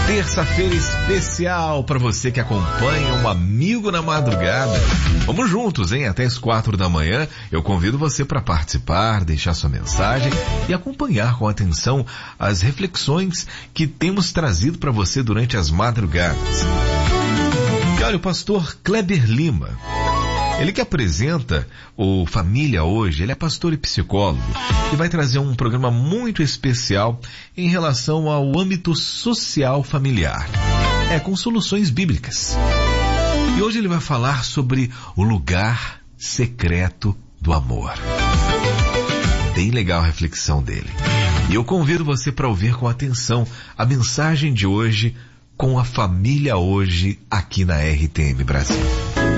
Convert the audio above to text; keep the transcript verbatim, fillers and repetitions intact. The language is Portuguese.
Terça-feira especial para você que acompanha um amigo na madrugada. Vamos juntos, hein? Até as quatro da manhã. Eu convido você para participar, deixar sua mensagem e acompanhar com atenção as reflexões que temos trazido para você durante as madrugadas. E olha, o pastor Kleber Lima, ele que apresenta o Família Hoje, ele é pastor e psicólogo e vai trazer um programa muito especial em relação ao âmbito social familiar. É, com soluções bíblicas. E hoje ele vai falar sobre o lugar secreto do amor. Bem legal a reflexão dele. E eu convido você para ouvir com atenção a mensagem de hoje com a Família Hoje aqui na R T M Brasil.